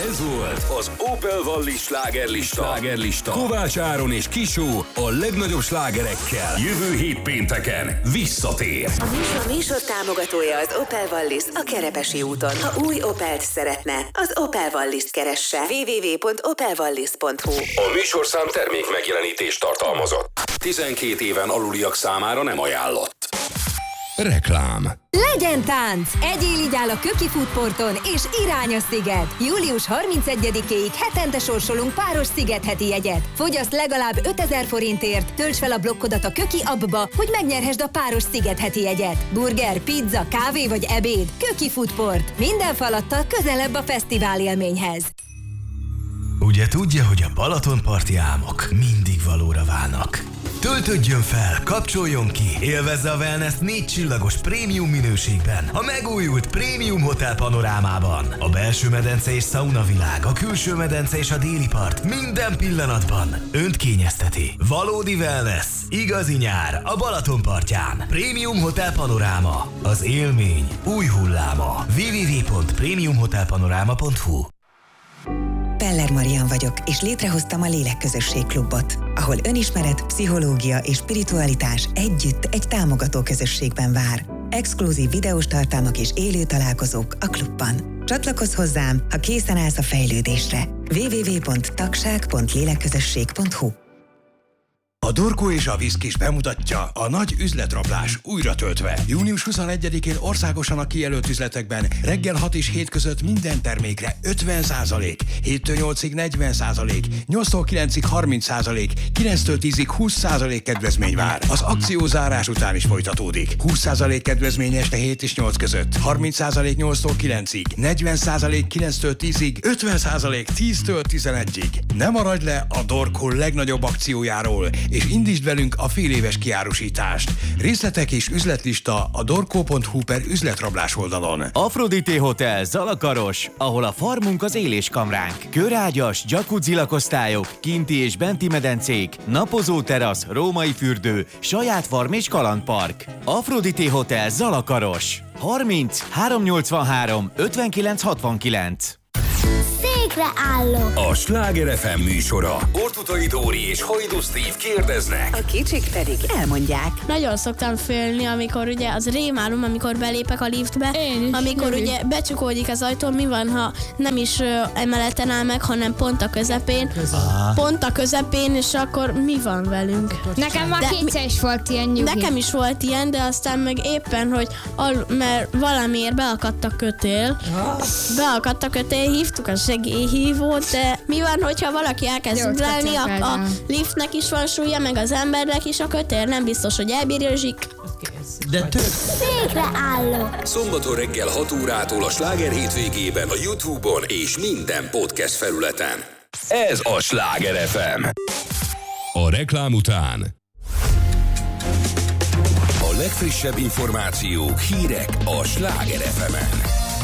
Ez volt az Opel Wallis slágerlista. Kovács Áron és Kisó a legnagyobb slágerekkel. Jövő hét pénteken visszatér. A műsor támogatója az Opel Wallis a Kerepesi úton. Ha új Opelt szeretne, az Opel Wallis-t keresse. www.opelwallis.hu. A műsorszám termék megjelenítést tartalmazott. 12 éven aluliak számára nem ajánlott. Reklám. Legyen tánc! Egyél így áll a Köki Foodporton és irány a sziget! Július 31-éig hetente sorsolunk páros szigetheti jegyet. Fogyaszt legalább 5000 forintért, tölts fel a blokkodat a Köki appba, hogy megnyerhesd a páros szigetheti jegyet. Burger, pizza, kávé vagy ebéd. Köki Foodport. Minden falattal közelebb a fesztivál élményhez. Ugye tudja, hogy a Balatonparti álmok mindig valóra válnak. Töltődjön fel, kapcsoljon ki, élvezze a wellness 4 csillagos prémium minőségben, a megújult Prémium Hotel panorámában. A belső medence és szaunavilág, a külső medence és a déli part minden pillanatban önt kényezteti. Valódi wellness, igazi nyár a Balatonpartján. Prémium Hotel panoráma, az élmény új hulláma. www.premiumhotelpanorama.hu. Peller Marian vagyok, és létrehoztam a Lélekközösség Klubot, ahol önismeret, pszichológia és spiritualitás együtt egy támogató közösségben vár. Exkluzív videós tartalmak és élő találkozók a klubban. Csatlakozz hozzám, ha készen állsz a fejlődésre. www.tagság.lélekközösség.hu. A Dorko és a Viszkis bemutatja a nagy üzletrablás újra töltve. Június 21-én országosan a kijelölt üzletekben reggel 6 és 7 között minden termékre 50%, 7-től 8-ig 40%, 8-tól 9-ig 30%, 9-től 10-ig 20% kedvezmény vár. Az akciózárás után is folytatódik. 20% kedvezmény este 7 és 8 között, 30% 8-tól 9-ig, 40% 9-től 10-ig, 50% 10-től 11-ig. Ne maradj le a Dorko legnagyobb akciójáról, és indítsd velünk a féléves kiárusítást. Részletek és üzletlista a dorko.hu/üzletrablás oldalon. Aphrodite Hotel Zalakaros, ahol a farmunk az éléskamránk. Körágyas, jacuzzi lakosztályok, kinti és benti medencék, napozó terasz, római fürdő, saját farm és kalandpark. Aphrodite Hotel Zalakaros. 30 383 59 69. Székre állok! A Sláger FM műsora. Ortutai Dóri és Hajdu Steve kérdeznek. A kicsik pedig elmondják. Nagyon szoktam félni, amikor ugye az rémálom, amikor belépek a liftbe. Amikor ugye becsukódik az ajtó, mi van, ha nem is emeleten áll meg, hanem pont a közepén. Pont a közepén, és akkor mi van velünk? Nekem már kétszer is volt ilyen nyugi. Nekem is volt ilyen, de aztán meg éppen, hogy mert valamiért beakadt a kötél. Beakadt a kötél, hívtuk a segélyhívót, de mi van, hogyha valaki elkezd ugrálni, a liftnek is van súlya, meg az embernek is a kötél, nem biztos, hogy elbírja De Székre állok! Szombaton reggel 6 órától a Sláger hétvégében a YouTube-on és minden podcast felületen. Ez a Sláger FM. A reklám után a legfrissebb információk, hírek a Sláger FM-en.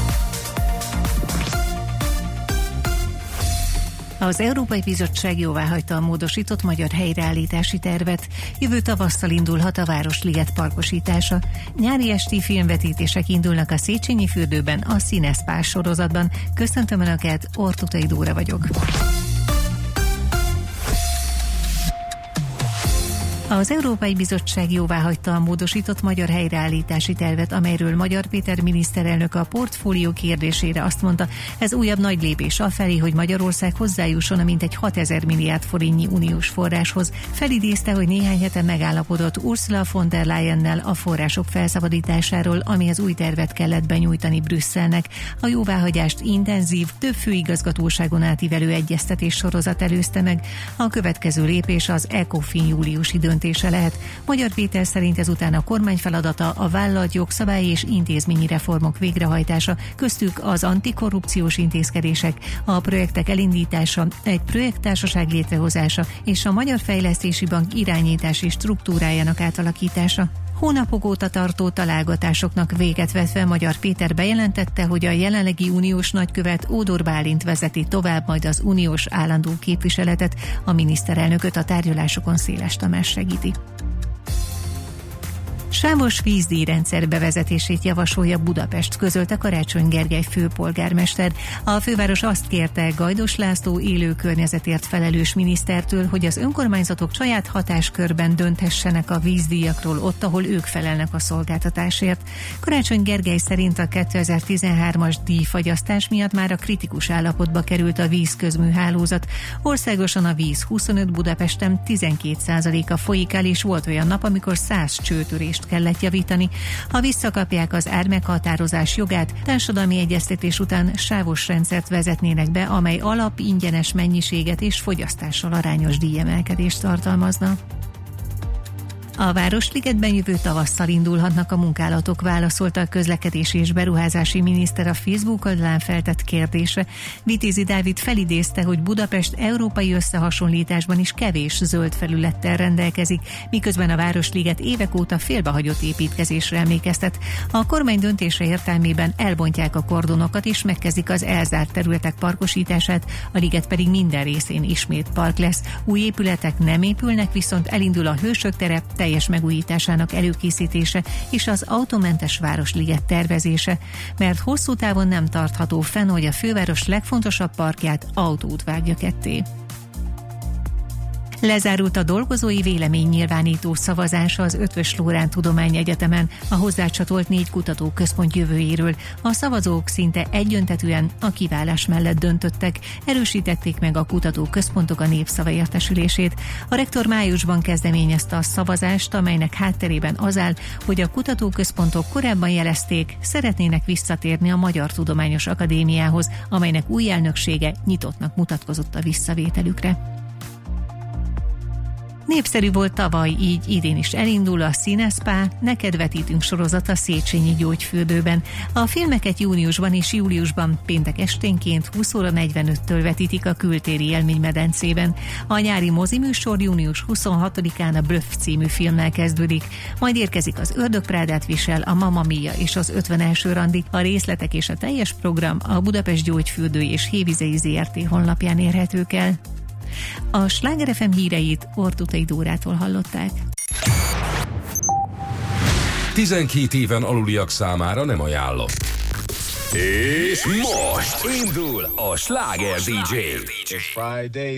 Az Európai Bizottság jóváhagyta a módosított magyar helyreállítási tervet. Jövő tavasszal indulhat a Városliget parkosítása. Nyári esti filmvetítések indulnak a Széchenyi fürdőben, a Színeszpás sorozatban. Köszöntöm Önöket, Ortutai Dóra vagyok. Az Európai Bizottság jóváhagyta a módosított magyar helyreállítási tervet, amelyről Magyar Péter miniszterelnök a portfólió kérdésére azt mondta, ez újabb nagy lépés afelé, hogy Magyarország hozzájusson a mintegy 6000 milliárd forintnyi uniós forráshoz. Felidézte, hogy néhány hete megállapodott Ursula von der Leyennel a források felszabadításáról, amihez új tervet kellett benyújtani Brüsszelnek. A jóváhagyást intenzív, több főigazgatóságon átívelő egyeztetés sorozat előzte meg. A következő lépés az ECOFIN júliusi döntése lehet. Magyar Péter szerint ezután a kormány feladata a vállalt jogszabályi és intézményi reformok végrehajtása, köztük az antikorrupciós intézkedések, a projektek elindítása, egy projekttársaság létrehozása és a Magyar Fejlesztési Bank irányítási struktúrájának átalakítása. Hónapok óta tartó találgatásoknak véget vetve Magyar Péter bejelentette, hogy a jelenlegi uniós nagykövet Ódor Bálint vezeti tovább majd az uniós állandó képviseletet, a miniszterelnököt a tárgyalásokon Széles Tamás segíti. Sávos vízdíjrendszer bevezetését javasolja Budapest, közölte Karácsony Gergely főpolgármester. A főváros azt kérte Gajdos László élő környezetért felelős minisztertől, hogy az önkormányzatok saját hatáskörben dönthessenek a vízdíjakról ott, ahol ők felelnek a szolgáltatásért. Karácsony Gergely szerint a 2013-as díjfagyasztás miatt már a kritikus állapotba került a vízközműhálózat. Országosan a víz 25, Budapesten 12%-a folyik el, és volt olyan nap, amikor 100 csőtörést kellett javítani. Ha visszakapják az ármeghatározás jogát, társadalmi egyeztetés után sávos rendszert vezetnének be, amely alap ingyenes mennyiséget és fogyasztással arányos díjemelkedést tartalmazna. A Városligetben jövő tavasszal indulhatnak a munkálatok, válaszolta a közlekedési és beruházási miniszter a Facebook oldalán feltett kérdésre. Vitézi Dávid felidézte, hogy Budapest európai összehasonlításban is kevés zöld felülettel rendelkezik, miközben a Városliget évek óta félbehagyott építkezésre emlékeztet. A kormány döntése értelmében elbontják a kordonokat és megkezdik az elzárt területek parkosítását, a liget pedig minden részén ismét park lesz. Új épületek nem épülnek, viszont elindul a Hősök tere teljes megújításának előkészítése és az autómentes Városliget tervezése, mert hosszú távon nem tartható fenn, hogy a főváros legfontosabb parkját autóút vágja ketté. Lezárult a dolgozói véleménynyilvánító szavazása az Eötvös Loránd Tudományegyetemen a hozzácsatolt 4 kutatóközpont jövőjéről. A szavazók szinte egyöntetűen a kiválás mellett döntöttek, erősítették meg a kutatóközpontok a népszava értesülését. A rektor májusban kezdeményezte a szavazást, amelynek hátterében az áll, hogy a kutatóközpontok korábban jelezték, szeretnének visszatérni a Magyar Tudományos Akadémiához, amelynek új elnöksége nyitottnak mutatkozott a visszavételükre. Népszerű volt tavaly, így idén is elindul a Színeszpá, Neked vetítünk sorozat a Széchenyi Gyógyfürdőben. A filmeket júniusban és júliusban péntek esténként 20 óra 45-től vetítik a Kültéri Élménymedencében. A nyári moziműsor június 26-án a Bluff című filmmel kezdődik, majd érkezik az Ördögprádát visel, a Mamma Mia és az 51. randi. A részletek és a teljes program a Budapest Gyógyfürdő és Hévizei Zrt. Honlapján érhetők el. A Sláger FM híreit Ortutai Dórától hallották. 12 éven aluliak számára nem ajánlott. És most indul a Sláger DJ.